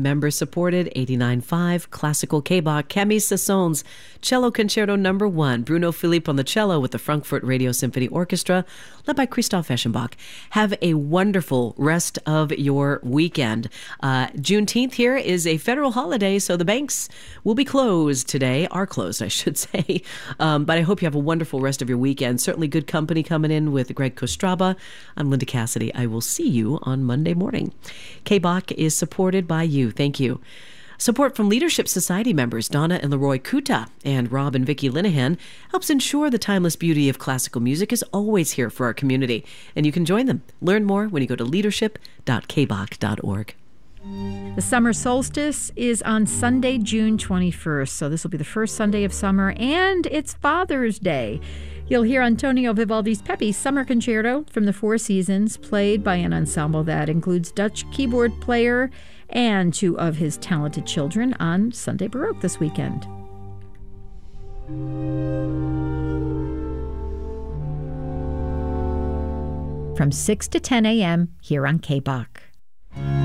member-supported 89.5 Classical K-Bach, Camille Sasson's Cello Concerto No. 1, Bruno Philippe on the cello with the Frankfurt Radio Symphony Orchestra, led by Christoph Eschenbach. Have a wonderful rest of your weekend. Juneteenth here is a federal holiday, so the banks will be closed today, are closed, I should say. But I hope you have a wonderful rest of your weekend. Certainly good company coming in with Greg Kostraba. I'm Linda Cassidy. I will see you on Monday morning. K-Bach is supported by you. Thank you. Support from Leadership Society members Donna and Leroy Kuta and Rob and Vicki Linehan helps ensure the timeless beauty of classical music is always here for our community, and you can join them. Learn more when you go to leadership.kbach.org. The summer solstice is on Sunday, June 21st, so this will be the first Sunday of summer, and it's Father's Day. You'll hear Antonio Vivaldi's Pepe's Summer Concerto from the Four Seasons, played by an ensemble that includes Dutch keyboard player and two of his talented children on Sunday Baroque this weekend. From 6 to 10 a.m. here on K-Bach.